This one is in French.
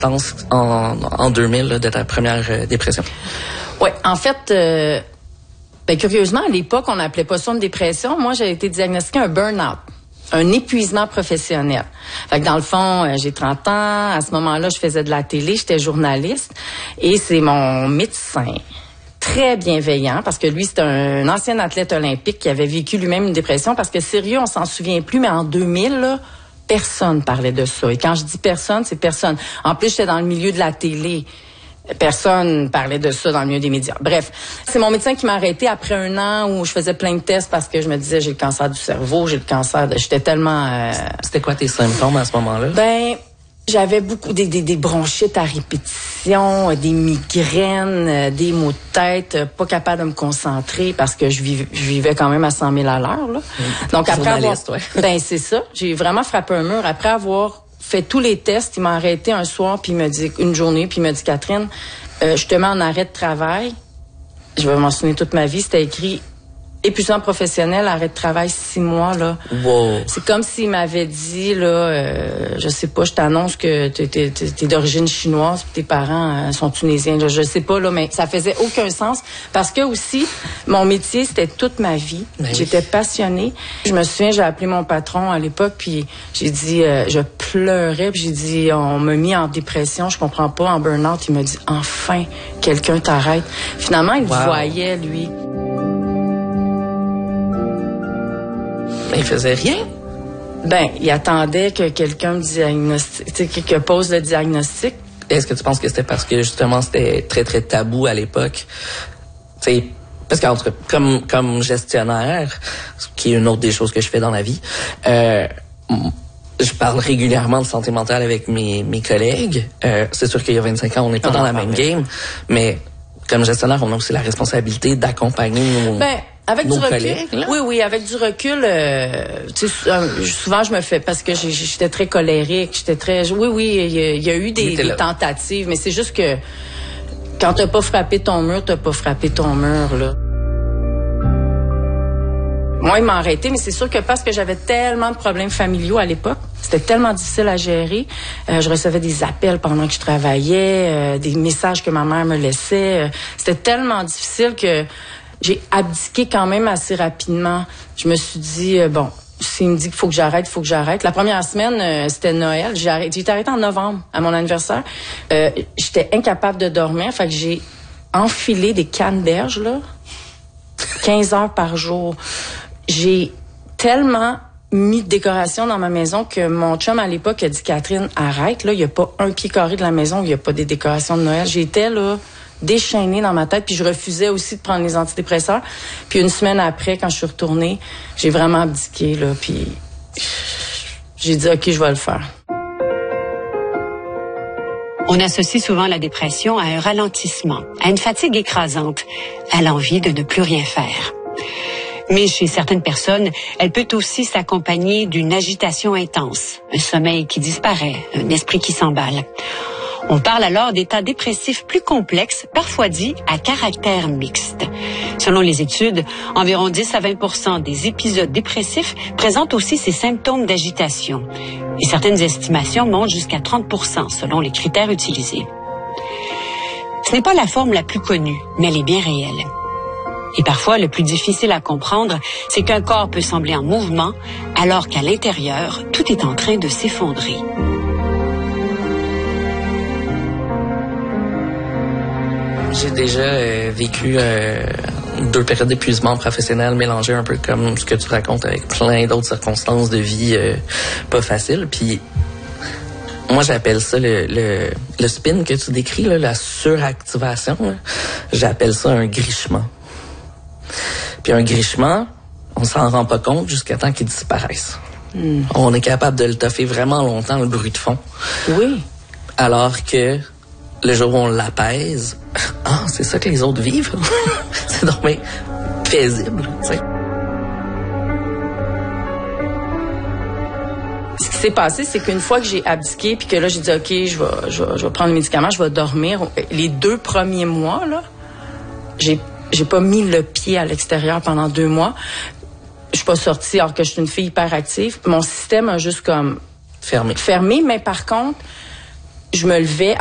pense, en 2000 là, de ta première dépression? Oui, en fait, curieusement, à l'époque, on n'appelait pas ça une dépression. Moi, j'ai été diagnostiquée un burn-out, un épuisement professionnel. Fait que dans le fond, j'ai 30 ans. À ce moment-là, je faisais de la télé, j'étais journaliste. Et c'est mon médecin, très bienveillant, parce que lui, c'est un ancien athlète olympique qui avait vécu lui-même une dépression. Parce que sérieux, on s'en souvient plus, mais en 2000, là, personne parlait de ça. Et quand je dis personne, c'est personne. En plus, j'étais dans le milieu de la télé. Personne parlait de ça dans le milieu des médias. Bref, c'est mon médecin qui m'a arrêté après 1 an où je faisais plein de tests parce que je me disais j'ai le cancer du cerveau, j'ai le cancer de... J'étais tellement... C'était quoi tes symptômes à ce moment-là? J'avais beaucoup des bronchites à répétition, des migraines, des maux de tête, pas capable de me concentrer parce que je vivais quand même à 100 000 à l'heure. Là. Donc après avoir... Ouais. C'est ça. J'ai vraiment frappé un mur. Après avoir fait tous les tests, il m'a arrêté un soir, puis il m'a dit, une journée, puis il m'a dit, Catherine, je te mets en arrêt de travail. Je vais m'en souvenir toute ma vie. C'était écrit épuisant professionnel, arrêt de travail 6 mois, là. Wow. C'est comme s'il m'avait dit, là, je sais pas, je t'annonce que t'es d'origine chinoise, puis tes parents sont tunisiens. Là, je sais pas, là, mais ça faisait aucun sens. Parce que aussi, mon métier, c'était toute ma vie. Mais J'étais oui. passionnée. Je me souviens, j'ai appelé mon patron à l'époque, puis j'ai dit, je pleurais, puis j'ai dit, on m'a mis en dépression, je comprends pas, en burn-out. Il m'a dit, enfin, quelqu'un t'arrête. Finalement, il voyait, lui. Mais il faisait rien? Il attendait que quelqu'un me diagnostique, que pose le diagnostic. Est-ce que tu penses que c'était parce que, justement, c'était très, très tabou à l'époque? T'sais, parce qu'en tout cas, comme gestionnaire, ce qui est une autre des choses que je fais dans la vie, je parle régulièrement de santé mentale avec mes collègues. C'est sûr qu'il y a 25 ans, on n'est pas dans la même game, mais comme gestionnaire, on a aussi la responsabilité d'accompagner avec nos du recul, collègues. Là. Oui, avec du recul, souvent je me fais, parce que j'étais très colérique, il y a eu des tentatives, mais c'est juste que quand t'as pas frappé ton mur, là. Moi, il m'a arrêté, mais c'est sûr que parce que j'avais tellement de problèmes familiaux à l'époque, c'était tellement difficile à gérer. Je recevais des appels pendant que je travaillais, des messages que ma mère me laissait. C'était tellement difficile que j'ai abdiqué quand même assez rapidement. Je me suis dit, s'il me dit qu'il faut que j'arrête, il faut que j'arrête. La première semaine, c'était Noël. J'ai été arrêtée en novembre, à mon anniversaire. J'étais incapable de dormir, fait que j'ai enfilé des canneberges, là, 15 heures par jour. J'ai tellement mis de décoration dans ma maison que mon chum, à l'époque, a dit, Catherine, arrête, là, il n'y a pas un pied carré de la maison où il n'y a pas des décorations de Noël. J'étais, là, déchaînée dans ma tête, puis je refusais aussi de prendre les antidépresseurs. Puis une semaine après, quand je suis retournée, j'ai vraiment abdiqué, là, puis j'ai dit, OK, je vais le faire. On associe souvent la dépression à un ralentissement, à une fatigue écrasante, à l'envie de ne plus rien faire. Mais chez certaines personnes, elle peut aussi s'accompagner d'une agitation intense, un sommeil qui disparaît, un esprit qui s'emballe. On parle alors d'états dépressifs plus complexes, parfois dits à caractère mixte. Selon les études, environ 10 à 20% des épisodes dépressifs présentent aussi ces symptômes d'agitation. Et certaines estimations montent jusqu'à 30% selon les critères utilisés. Ce n'est pas la forme la plus connue, mais elle est bien réelle. Et parfois, le plus difficile à comprendre, c'est qu'un corps peut sembler en mouvement, alors qu'à l'intérieur, tout est en train de s'effondrer. J'ai déjà vécu 2 périodes d'épuisement professionnel mélangées un peu comme ce que tu racontes avec plein d'autres circonstances de vie pas faciles. Puis moi, j'appelle ça le spin que tu décris, là, la suractivation. Là. J'appelle ça un grichement. Puis un grichement, on s'en rend pas compte jusqu'à temps qu'il disparaisse. On est capable de le toffer vraiment longtemps, le bruit de fond. Oui. Alors que le jour où on l'apaise, c'est ça que les autres vivent. C'est donc bien paisible, tu sais. Ce qui s'est passé, c'est qu'une fois que j'ai abdiqué, puis que là, j'ai dit, OK, je vais prendre le médicament, je vais dormir. Les 2 premiers mois, là, j'ai pas mis le pied à l'extérieur pendant 2 mois. Je suis pas sortie, alors que je suis une fille hyper active. Mon système a juste comme fermé. Mais par contre, je me levais